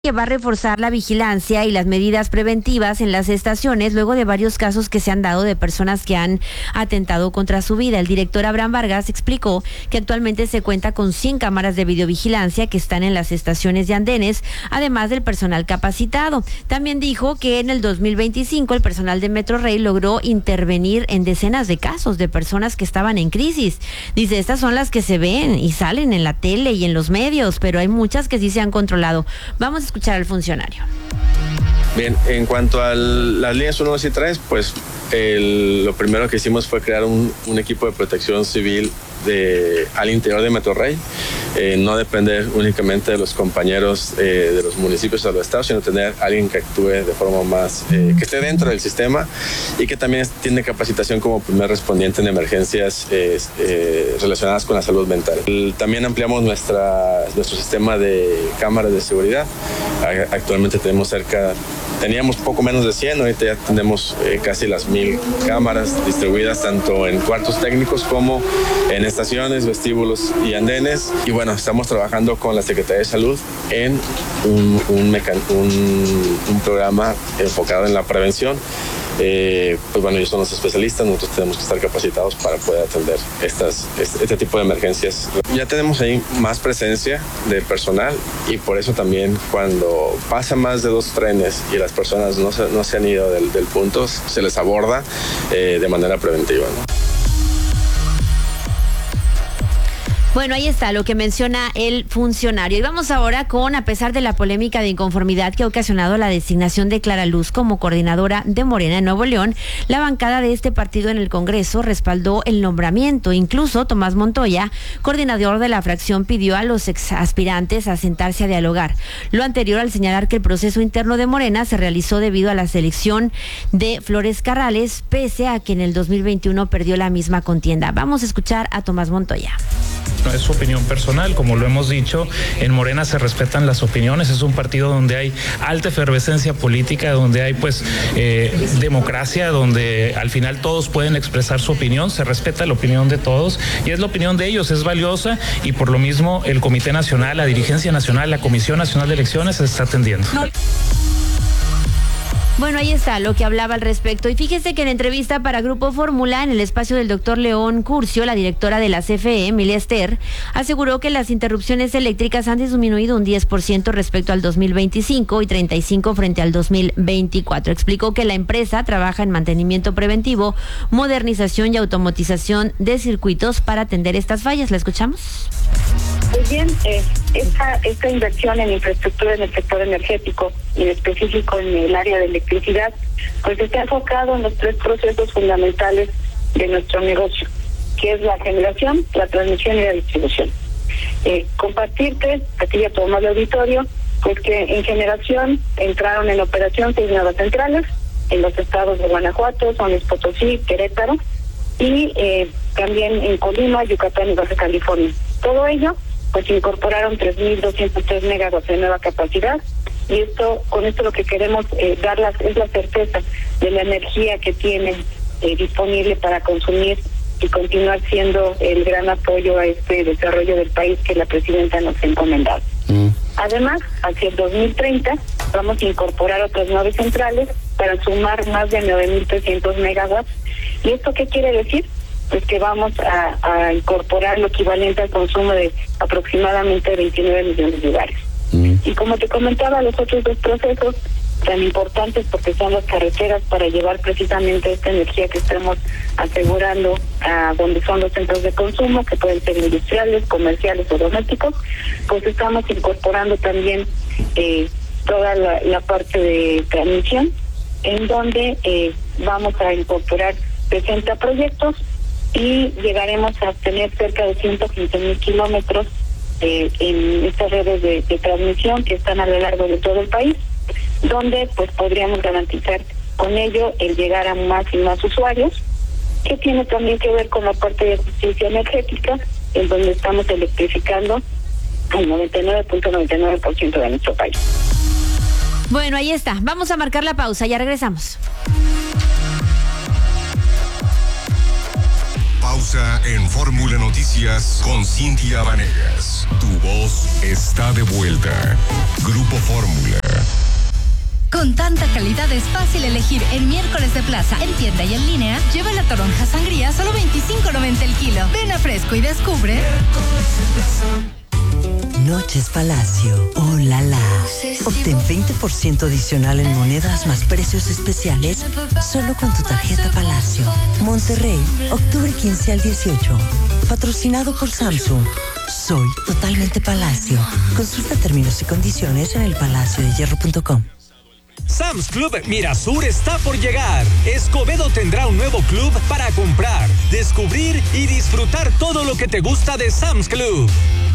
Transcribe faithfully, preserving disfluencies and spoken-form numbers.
que va a reforzar la vigilancia y las medidas preventivas en las estaciones luego de varios casos que se han dado de personas que han atentado contra su vida. El director Abraham Vargas explicó que actualmente se cuenta con cien cámaras de videovigilancia que están en las estaciones de andenes, además del personal capacitado. También dijo que en el dos mil veinticinco el personal de Metrorail logró intervenir en decenas de casos de personas que estaban en crisis. Dice, estas son las que se ven y salen en la tele y en los medios, pero hay muchas que sí se han controlado. Vamos a escuchar al funcionario. Bien, en cuanto a las líneas uno, dos y tres, pues el, lo primero que hicimos fue crear un, un equipo de protección civil de, al interior de Metrorail, eh, no depender únicamente de los compañeros eh, de los municipios o de los estados, sino tener alguien que actúe de forma más, eh, que esté dentro del sistema y que también tiene capacitación como primer respondiente en emergencias eh, eh, relacionadas con la salud mental. El, también ampliamos nuestra, nuestro sistema de cámaras de seguridad. Actualmente tenemos cerca, teníamos poco menos de cien, ahorita ya tenemos eh, casi las mil cámaras distribuidas tanto en cuartos técnicos como en estaciones, vestíbulos y andenes. Y bueno, estamos trabajando con la Secretaría de Salud en un, un, mecan- un, un programa enfocado en la prevención. Eh, pues bueno, ellos son los especialistas, nosotros tenemos que estar capacitados para poder atender estas, este, este tipo de emergencias. Ya tenemos ahí más presencia de personal y por eso también cuando pasa más de dos trenes y las personas no se, no se han ido del, del punto, se les aborda eh, de manera preventiva, ¿no? Bueno, ahí está lo que menciona el funcionario. Y vamos ahora con, a pesar de la polémica de inconformidad que ha ocasionado la designación de Clara Luz como coordinadora de Morena en Nuevo León, la bancada de este partido en el Congreso respaldó el nombramiento. Incluso Tomás Montoya, coordinador de la fracción, pidió a los exaspirantes a sentarse a dialogar. Lo anterior al señalar que el proceso interno de Morena se realizó debido a la selección de Flores Carrales, pese a que en el dos mil veintiuno perdió la misma contienda. Vamos a escuchar a Tomás Montoya. No es su opinión personal, como lo hemos dicho, en Morena se respetan las opiniones, es un partido donde hay alta efervescencia política, donde hay pues eh, democracia, donde al final todos pueden expresar su opinión, se respeta la opinión de todos y es la opinión de ellos, es valiosa y por lo mismo el Comité Nacional, la Dirigencia Nacional, la Comisión Nacional de Elecciones se está atendiendo. No. Bueno, ahí está lo que hablaba al respecto. Y fíjese que en entrevista para Grupo Fórmula, en el espacio del doctor León Curcio, la directora de la C F E, Emilia Ester, aseguró que las interrupciones eléctricas han disminuido un diez por ciento respecto al dos mil veinticinco y treinta y cinco por ciento frente al dos mil veinticuatro. Explicó que la empresa trabaja en mantenimiento preventivo, modernización y automatización de circuitos para atender estas fallas. ¿La escuchamos? Pues bien, eh, esta, esta inversión en infraestructura en el sector energético y en específico en el área de electricidad, pues está enfocado en los tres procesos fundamentales de nuestro negocio, que es la generación, la transmisión y la distribución. Eh, compartirte, aquí ya todo más de auditorio, pues que en generación entraron en operación seis nuevas centrales en los estados de Guanajuato, San Luis Potosí, Querétaro y eh, también en Colima, Yucatán y Baja California. Todo ello pues incorporaron tres mil doscientos tres megawatts de nueva capacidad y esto con esto lo que queremos eh, dar las, es la certeza de la energía que tienen eh, disponible para consumir y continuar siendo el gran apoyo a este desarrollo del país que la presidenta nos ha encomendado. Mm. Además, hacia el dos mil treinta vamos a incorporar otras nueve centrales para sumar más de nueve mil trescientos megawatts. ¿Y esto qué quiere decir? Pues que vamos a, a incorporar lo equivalente al consumo de aproximadamente veintinueve millones de hogares. Mm. Y como te comentaba, los otros dos procesos tan importantes porque son las carreteras para llevar precisamente esta energía que estamos asegurando a donde son los centros de consumo, que pueden ser industriales, comerciales o domésticos, pues estamos incorporando también eh, toda la, la parte de transmisión, en donde eh, vamos a incorporar sesenta proyectos y llegaremos a tener cerca de ciento quince mil kilómetros eh, en estas redes de, de transmisión que están a lo largo de todo el país, donde pues podríamos garantizar con ello el llegar a más y más usuarios, que tiene también que ver con la parte de justicia energética, en donde estamos electrificando el noventa y nueve punto noventa y nueve por ciento de nuestro país. Bueno, ahí está. Vamos a marcar la pausa, ya regresamos. Pausa en Fórmula Noticias con Cintia Vanegas. Tu voz está de vuelta. Grupo Fórmula. Con tanta calidad es fácil elegir en miércoles de plaza, en tienda y en línea. Lleva la toronja sangría solo veinticinco noventa el kilo. Ven a Fresco y descubre. Noches Palacio. Oh la la. Obtén veinte por ciento adicional en monedas más precios especiales solo con tu tarjeta Palacio. Monterrey, octubre quince al dieciocho. Patrocinado por Samsung. Soy totalmente Palacio. Consulta términos y condiciones en el palacio de hierro punto com. Sam's Club Mirasur está por llegar. Escobedo tendrá un nuevo club para comprar, descubrir y disfrutar todo lo que te gusta de Sam's Club.